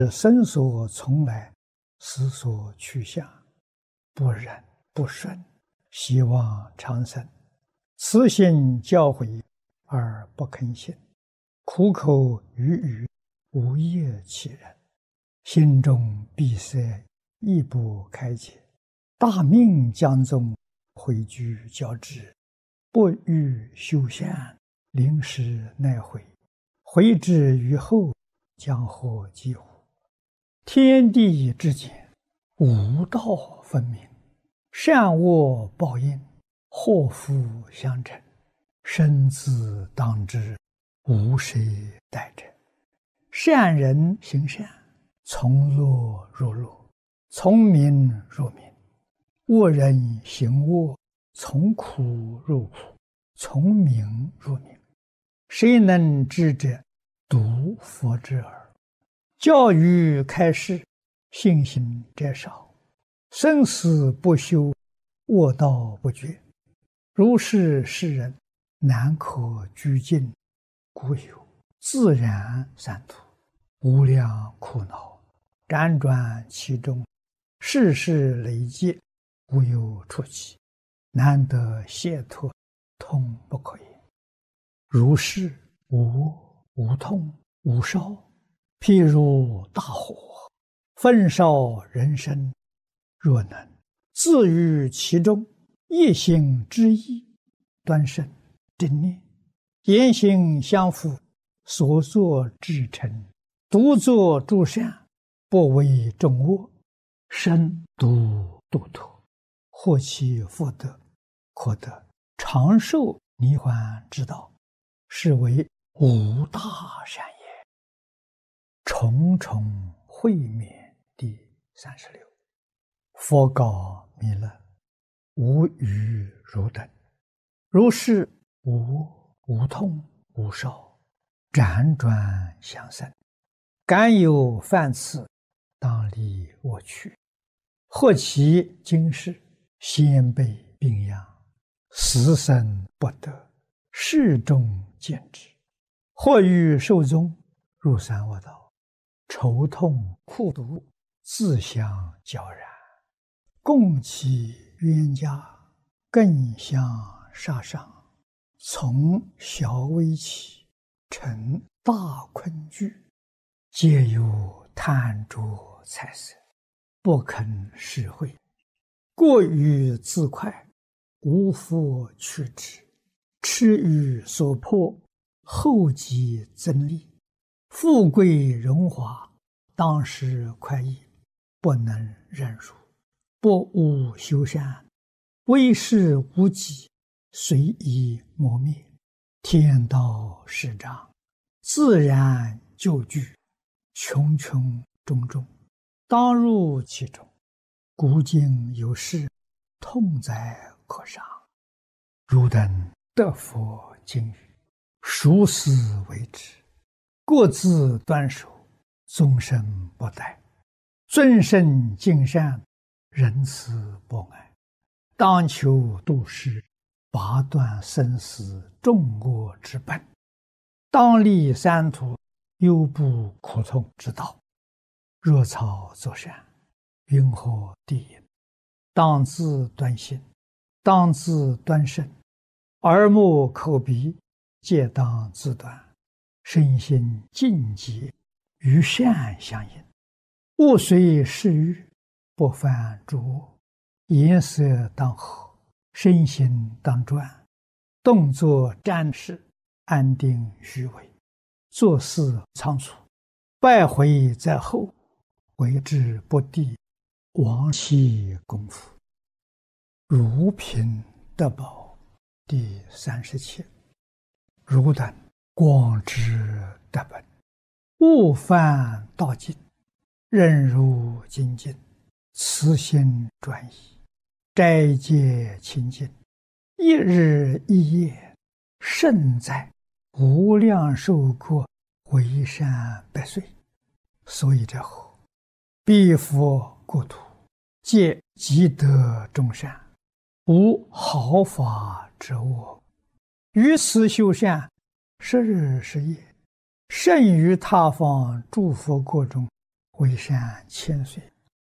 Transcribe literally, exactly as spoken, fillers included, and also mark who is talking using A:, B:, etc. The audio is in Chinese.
A: 身所从来，思所去向，不忍不顺，希望长生。慈心教诲而不肯行，苦口语语无业其人，心中闭塞亦不开解。大命将宗，回居交之，不欲修善，临时奈悔。回之于后，将获几乎？天地之间，无道分明，善恶报应，祸福相承，生死当之，无谁代者。善人行善，从乐入乐，从名入名；恶人行恶，从苦入苦，从名入名。谁能知者？独佛之耳。教育开示，信心者少。生死不休，恶道不绝。如是世人，难可居尽，故有自然三途，无量苦恼，辗转其中，世事累积，无有出期，难得解脱，痛不可言。如是无无痛无烧，譬如大火，焚烧人生。若能自于其中，一心之意，端慎正念，言行相符，所作至诚，独作诸善，不为众恶，身独度脱，获其福德，可得长寿涅槃之道，是为无大善也。重重会面第三十六。佛告弥勒：无余如等，如是无无痛无烧，辗转相生，敢有犯次，当离我去。或其今世，先辈病殃，死生不得，世中见之；或于寿终，入三恶道，愁痛苦毒，自相交然，共其冤家，更相杀伤。从小微起，成大困惧，皆有贪着财色，不肯施惠，过于自快，无复去之，痴于所迫，后继增利。富贵荣华，当时快意，不能忍辱，不务修善，为事无己，随意磨灭。天道始长，自然就具，穷穷种种，当入其中。古今有事，痛哉可伤。汝等得佛经语，熟思为之，各自端守，终身不殆，尊圣敬善，仁慈博爱，当求度世，拔断生死众恶之本，当立三途，忧怖苦痛之道。若草作善，云何地也？当自端心，当自端身，耳目口鼻皆当自端，身心净洁，与善相应。勿随世欲，不犯诸恶。颜色当和，身心当专，动作瞻视，安定虚伪，做事仓促，败毁在后，为之不第，亡其功夫。如贫得宝第三十七。汝等广知得本，勿犯道尽，任如精进，慈心专一，斋戒清净，一日一夜，胜在无量寿国，为善百岁。所以者何？彼佛国土，皆积德众善，无毫发之恶。于此修善，十日十夜，胜于他方诸佛国中为善千岁，